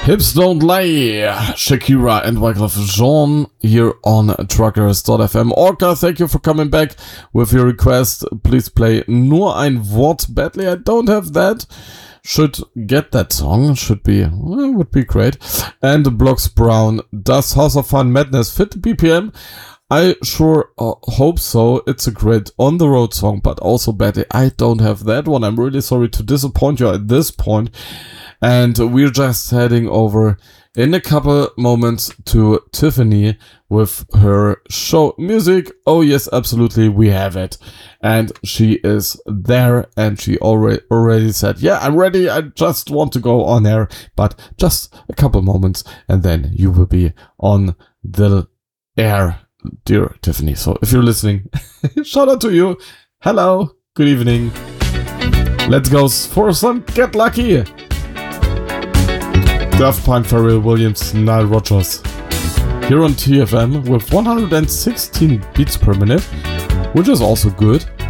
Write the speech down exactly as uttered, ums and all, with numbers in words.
Hips Don't Lie, Shakira and Wyclef Jean here on Truckers dot f m. Orca, thank you for coming back with your request. Please play Nur ein Wort badly. I don't have that. Should get that song. Should be, well, would be great. And Blocks Brown, does House of Fun Madness fit the B P M? I sure uh, hope so. It's a great on-the-road song, but also badly. I don't have that one. I'm really sorry to disappoint you at this point. And we're just heading over in a couple moments to Tiffany with her show music. Oh yes, absolutely, we have it. And she is there, and she already already said, yeah, I'm ready. I just want to go on air, but just a couple moments, and then you will be on the air, dear Tiffany. So if you're listening, shout out to you. Hello, good evening. Let's go for some Get Lucky. Daft Punk, Pharrell Williams, Nile Rodgers. Here on T F M with one hundred sixteen beats per minute, which is also good.